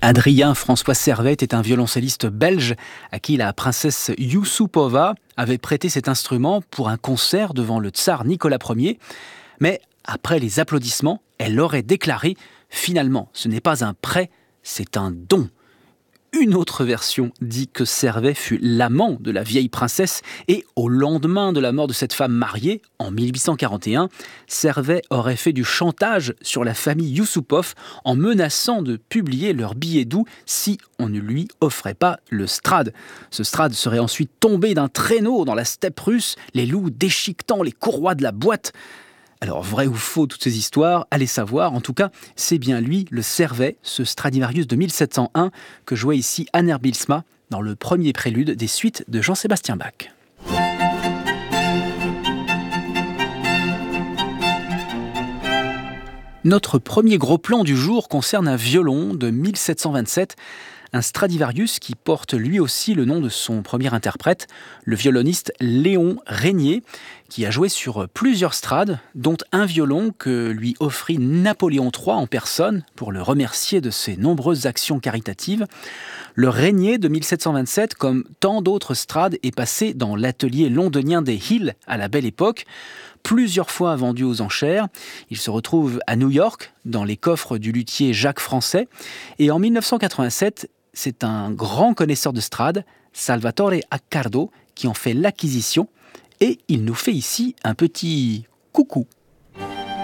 Adrien François Servet est un violoncelliste belge à qui la princesse Yusupova avait prêté cet instrument pour un concert devant le tsar Nicolas Ier. Mais après les applaudissements, elle aurait déclaré « Finalement, ce n'est pas un prêt, c'est un don ». Une autre version dit que Servet fut l'amant de la vieille princesse et au lendemain de la mort de cette femme mariée, en 1841, Servet aurait fait du chantage sur la famille Yusupov en menaçant de publier leur billet doux si on ne lui offrait pas le Strad. Ce Strad serait ensuite tombé d'un traîneau dans la steppe russe, les loups déchiquetant les courroies de la boîte. Alors, vrai ou faux, toutes ces histoires, allez savoir. En tout cas, c'est bien lui, le Servet, ce Stradivarius de 1701, que jouait ici Anner Bylsma dans le premier prélude des suites de Jean-Sébastien Bach. Notre premier gros plan du jour concerne un violon de 1727, un Stradivarius qui porte lui aussi le nom de son premier interprète, le violoniste Léon Régnier, qui a joué sur plusieurs strades, dont un violon que lui offrit Napoléon III en personne pour le remercier de ses nombreuses actions caritatives. Le Régnier de 1727, comme tant d'autres strades, est passé dans l'atelier londonien des Hill à la Belle Époque, plusieurs fois vendu aux enchères. Il se retrouve à New York, dans les coffres du luthier Jacques Français. Et en 1987, c'est un grand connaisseur de strades, Salvatore Accardo, qui en fait l'acquisition. Et il nous fait ici un petit coucou.